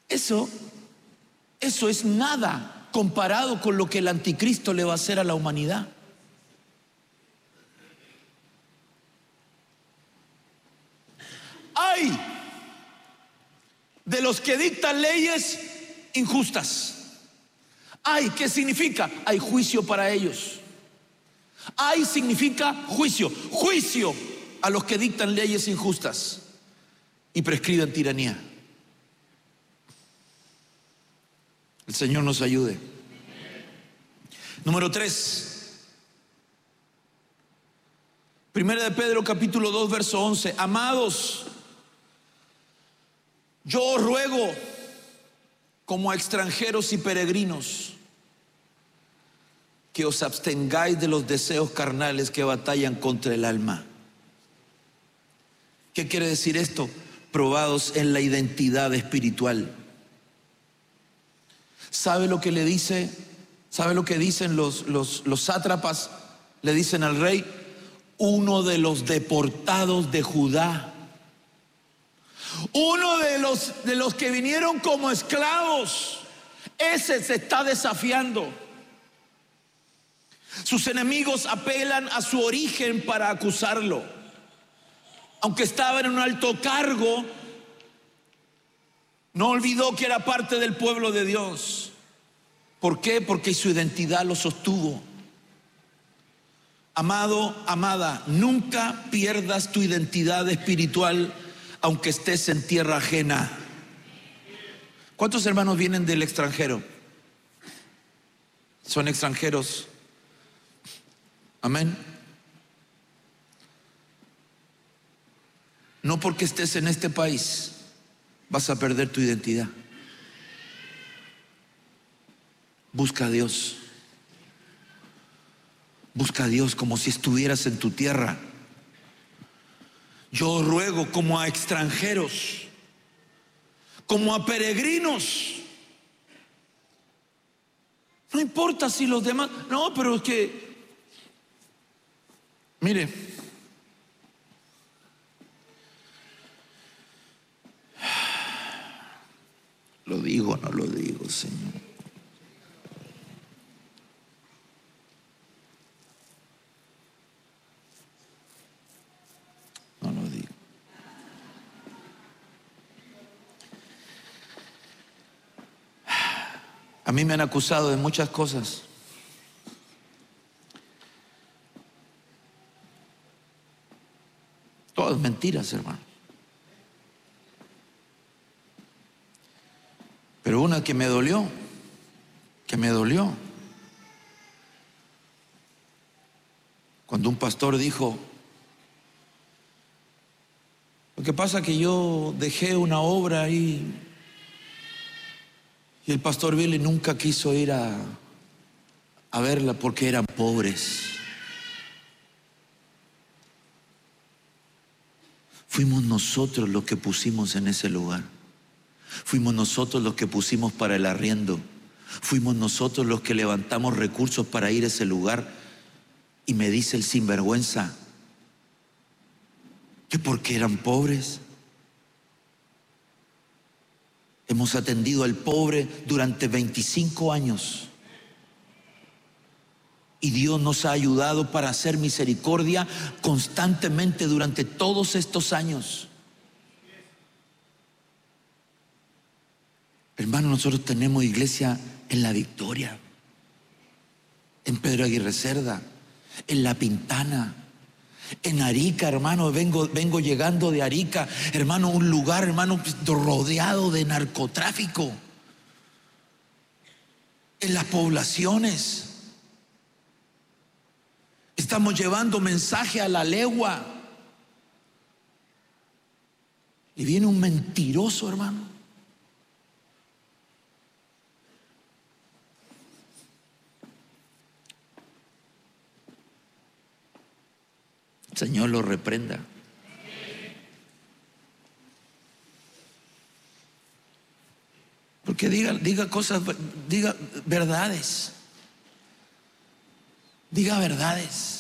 Eso es nada comparado con lo que el anticristo le va a hacer a la humanidad. Hay de los que dictan leyes injustas. Hay, ¿qué significa? Hay juicio para ellos. Hay significa juicio. Juicio a los que dictan leyes injustas y prescriben tiranía. El Señor nos ayude. Número 3. Primera de Pedro capítulo 2 verso 11. Amados, yo os ruego como a extranjeros y peregrinos que os abstengáis de los deseos carnales que batallan contra el alma. ¿Qué quiere decir esto? Probados en la identidad espiritual. ¿Sabe lo que le dice? ¿Sabe lo que dicen los sátrapas? Le dicen al rey: uno de los deportados de Judá, uno de los que vinieron como esclavos, ese se está desafiando. Sus enemigos apelan a su origen para acusarlo. Aunque estaba en un alto cargo, no olvidó que era parte del pueblo de Dios. ¿Por qué? Porque su identidad lo sostuvo. Amado, amada, nunca pierdas tu identidad espiritual aunque estés en tierra ajena. ¿Cuántos hermanos vienen del extranjero? Son extranjeros. Amén. No porque estés en este país vas a perder tu identidad. Busca a Dios. Busca a Dios como si estuvieras en tu tierra. Yo ruego como a extranjeros, como a peregrinos. No importa si los demás... No, pero es que... Mire, ¿lo digo o no lo digo, Señor? No lo digo. A mí me han acusado de muchas cosas. Todas mentiras, hermano. Pero una que me dolió, cuando un pastor dijo: lo que pasa es que yo dejé una obra ahí, y el pastor Billy nunca quiso ir a verla porque eran pobres. Fuimos nosotros los que pusimos en ese lugar. Fuimos nosotros los que pusimos para el arriendo. Fuimos nosotros los que levantamos recursos para ir a ese lugar. Y me dice el sinvergüenza que porque eran pobres. Hemos atendido al pobre durante 25 años. Y Dios nos ha ayudado para hacer misericordia constantemente durante todos estos años. Hermano, nosotros tenemos iglesia en La Victoria, en Pedro Aguirre Cerda, en La Pintana, en Arica, hermano. Vengo llegando de Arica, hermano, un lugar, hermano, rodeado de narcotráfico. En las poblaciones. Estamos llevando mensaje a la legua. Y viene un mentiroso, hermano. El Señor lo reprenda. Porque diga cosas, diga verdades. Diga verdades.